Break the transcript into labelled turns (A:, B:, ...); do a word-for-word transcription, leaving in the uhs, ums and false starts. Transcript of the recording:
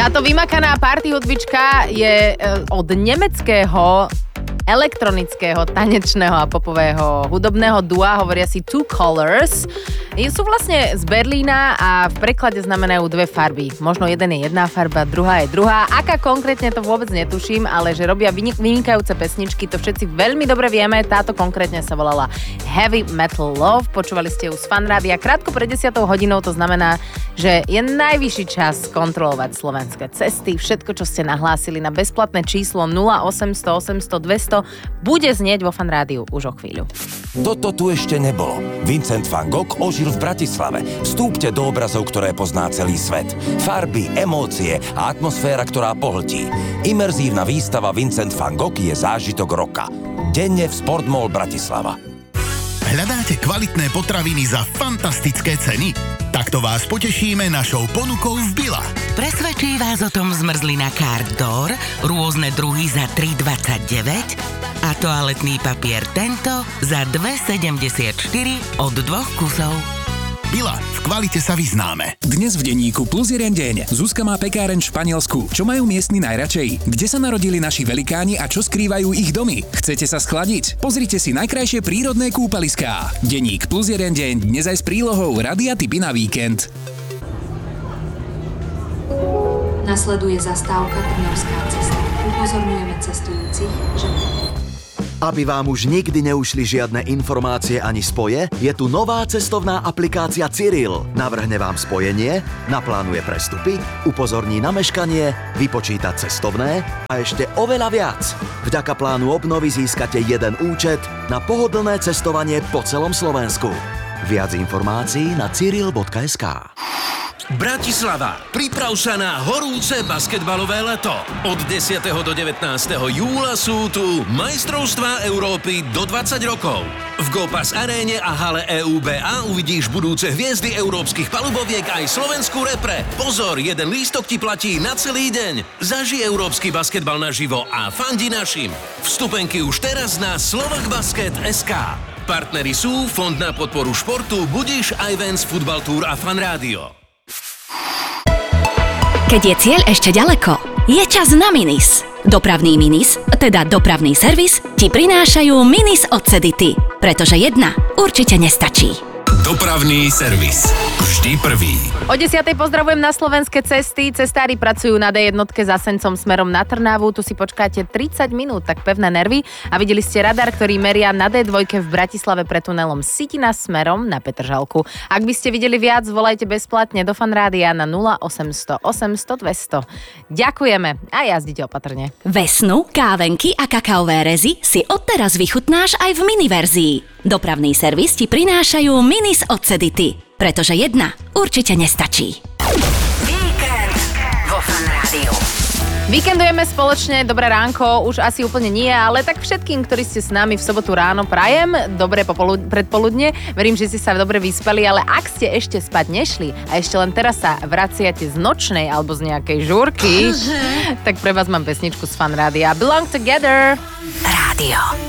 A: Táto vymakaná party hudbička je od nemeckého elektronického, tanečného a popového hudobného dua, hovoria si Two Colors. Sú vlastne z Berlína a v preklade znamenajú dve farby. Možno jeden je jedna farba, druhá je druhá. Aká konkrétne, to vôbec netuším, ale že robia vynikajúce pesničky, to všetci veľmi dobre vieme. Táto konkrétne sa volala Heavy Metal Love. Počúvali ste ju z Fanrádia krátko pred desiatou hodinou, to znamená, že je najvyšší čas kontrolovať slovenské cesty. Všetko, čo ste nahlásili na bezplatné číslo nula osemsto osemsto dvesto bude znieť vo Fanrádiu už o chvíľu.
B: Toto tu ešte nebolo. Vincent van Gogh ožil v Bratislave. Vstúpte do obrazov, ktoré pozná celý svet. Farby, emócie a atmosféra, ktorá pohltí. Imerzívna výstava Vincent van Gogh je zážitok roka. Denne v Sportmall Bratislava.
C: Hľadáte kvalitné potraviny za fantastické ceny? Takto vás potešíme našou ponukou v Billa.
D: Presvedčí vás o tom zmrzlina Carte d'Or, rôzne druhy za tri dvadsaťdeväť a toaletný papier Tento za dva sedemdesiatštyri od dvoch kusov.
C: Billa, v kvalite sa vyznáme.
E: Dnes v denníku Plus jeden deň. Zuzka má pekáreň v Španielsku. Čo majú miestni najradšej? Kde sa narodili naši velikáni a čo skrývajú ich domy? Chcete sa schladiť? Pozrite si najkrajšie prírodné kúpaliská. Denník Plus jeden deň. Dnes aj s prílohou Rady a tipy na víkend.
F: Nasleduje zastávka Trnavská cesta. Upozorňujeme cestujúcich, že...
G: Aby vám už nikdy neušli žiadne informácie ani spoje, je tu nová cestovná aplikácia Cyril. Navrhne vám spojenie, naplánuje prestupy, upozorní na meškanie, vypočíta cestovné a ešte oveľa viac. Vďaka plánu obnovy získate jeden účet na pohodlné cestovanie po celom Slovensku. Viac informácií na cyril bodka es ká.
H: Bratislava, priprav sa na horúce basketbalové leto. Od desiateho do devätnásteho júla sú tu majstrovstvá Európy do dvadsať rokov. V Gopas aréne a hale é ú bé á uvidíš budúce hviezdy európskych paluboviek aj slovenskú repre. Pozor, jeden lístok ti platí na celý deň. Zaži európsky basketbal naživo a fandi našim. Vstupenky už teraz na slovakbasket bodka es ká. Partneri sú Fond na podporu športu, Budiš, Ivens, Futbal Tour a Fanrádio.
I: Keď je cieľ ešte ďaleko, je čas na Minis. Dopravný Minis, teda dopravný servis, ti prinášajú Minis od Cedity, pretože jedna určite nestačí.
J: Dopravný servis. Vždy prvý.
A: O desiatej pozdravujem na slovenské cesty. Cestári pracujú na dé jednotke za Sencom smerom na Trnavu. Tu si počkáte tridsať minút, tak pevné nervy. A videli ste radar, ktorý meria na dé dva v Bratislave pre tunelom Sitina smerom na Petržalku. Ak by ste videli viac, volajte bezplatne do Fanrádia na nula osemsto osemsto dvesto. Ďakujeme a jazdite opatrne.
I: Vesnu, kávenky a kakaové rezy si odteraz vychutnáš aj v miniverzii. Dopravný servis ti prinášajú Minis od Cedity, pretože jedna určite nestačí.
D: Víkend vo Fanrádiu.
A: Víkendujeme spoločne, dobré ránko, už asi úplne nie, ale tak všetkým, ktorí ste s nami v sobotu ráno, prajem dobré popolud- predpoludne. Verím, že ste sa dobre vyspali, ale ak ste ešte spať nešli a ešte len teraz sa vraciate z nočnej alebo z nejakej žúrky, tak pre vás mám pesničku z Fanrádia. Belong Together.
D: Rádio.